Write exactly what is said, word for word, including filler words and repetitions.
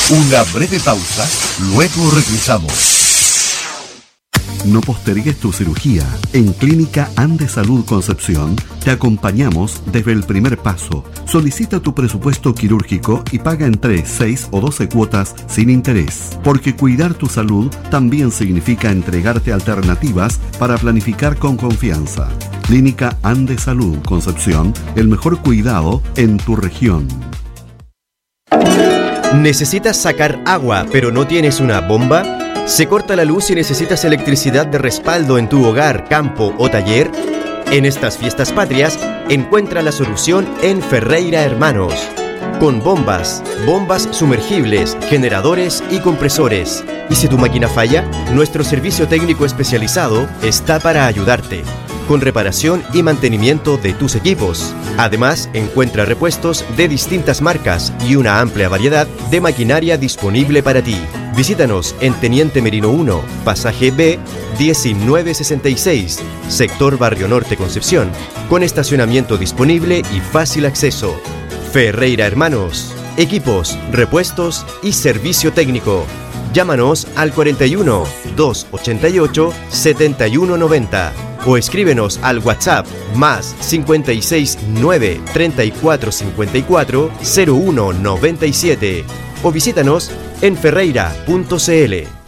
Una breve pausa, luego regresamos. No postergues tu cirugía. En Clínica Andes Salud Concepción te acompañamos desde el primer paso. Solicita tu presupuesto quirúrgico y paga en tres, seis o doce cuotas sin interés. Porque cuidar tu salud también significa entregarte alternativas para planificar con confianza. Clínica Andes Salud Concepción, el mejor cuidado en tu región. ¿Necesitas sacar agua pero no tienes una bomba? ¿Se corta la luz y necesitas electricidad de respaldo en tu hogar, campo o taller? En estas fiestas patrias, encuentra la solución en Ferreira Hermanos. Con bombas, bombas sumergibles, generadores y compresores. Y si tu máquina falla, nuestro servicio técnico especializado está para ayudarte. Con reparación y mantenimiento de tus equipos. Además, encuentra repuestos de distintas marcas y una amplia variedad de maquinaria disponible para ti. Visítanos en Teniente Merino uno, Pasaje B, diecinueve sesenta y seis, Sector Barrio Norte Concepción, con estacionamiento disponible y fácil acceso. Ferreira Hermanos, equipos, repuestos y servicio técnico. Llámanos al cuarenta y uno, doscientos ochenta y ocho, setenta y uno noventa o escríbenos al WhatsApp más cincuenta y seis nueve, treinta y cuatro cincuenta y cuatro, cero uno noventa y siete o visítanos en ferreira punto c l.